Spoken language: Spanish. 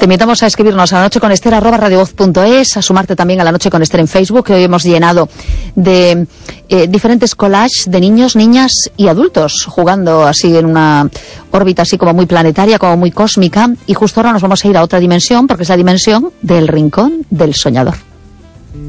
Te invitamos a escribirnos a lanocheconester@radiovoz.es, a sumarte también a La Noche con Ester en Facebook, que hoy hemos llenado de diferentes collages de niños, niñas y adultos, jugando así en una órbita así como muy planetaria, como muy cósmica. Y justo ahora nos vamos a ir a otra dimensión, porque es la dimensión del Rincón del Soñador.